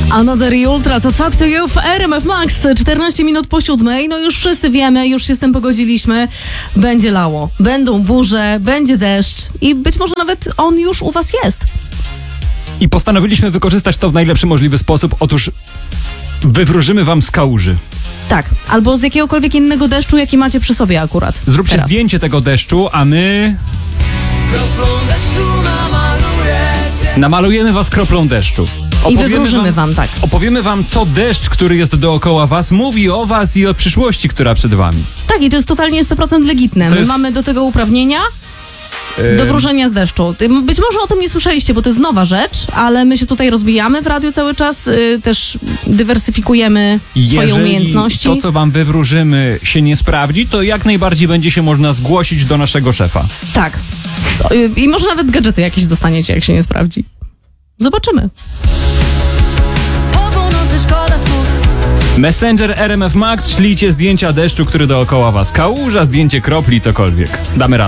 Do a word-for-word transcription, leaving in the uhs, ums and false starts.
Another i Ultra to Talk to You w R M F Max. czternaście minut po siódmej. No już wszyscy wiemy, już się z tym pogodziliśmy. Będzie lało, będą burze, będzie deszcz i być może nawet on już u was jest. I postanowiliśmy wykorzystać to w najlepszy możliwy sposób. Otóż wywróżymy wam z kałuży. Tak, albo z jakiegokolwiek innego deszczu, jaki macie przy sobie akurat. Zróbcie teraz. zdjęcie tego deszczu, a my namalujemy was kroplą deszczu. I wywróżymy wam, wam, tak. Opowiemy wam, co deszcz, który jest dookoła was, mówi o was i o przyszłości, która przed wami. Tak, i to jest totalnie sto procent legitne. To My jest... mamy do tego uprawnienia do wróżenia z deszczu. Być może o tym nie słyszeliście, bo to jest nowa rzecz, ale my się tutaj rozwijamy w radiu cały czas, też dywersyfikujemy swoje Jeżeli umiejętności. to, co wam wywróżymy, się nie sprawdzi, to jak najbardziej będzie się można zgłosić do naszego szefa. Tak. I może nawet gadżety jakieś dostaniecie, jak się nie sprawdzi. Zobaczymy. Messenger R M F Max, ślijcie zdjęcia deszczu, który dookoła was. Kałuża, zdjęcie kropli, cokolwiek. Damy radę.